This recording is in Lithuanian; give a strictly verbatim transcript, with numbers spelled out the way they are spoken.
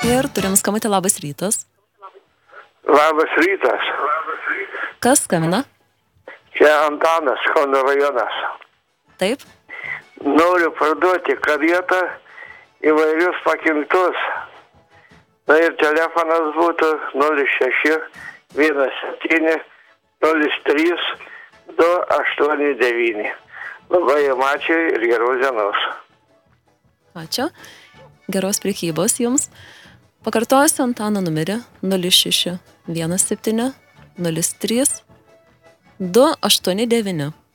Ir turim skambutį, labas rytas. Labas rytas. Kas skambina? Čia Antanas, Kauno rajonas. Taip. Noriu parduoti karietą įvairius pakintus. Na ir telefonas būtų nulis šeši vienas septyni nulis trys du aštuoni devyni. Labai jums ačiū ir geros dienos. Ačiū. Geros prekybos jums. Pakartosiu Antano numerį nulis šeši vienas septyni nulis trys du aštuoni devyni.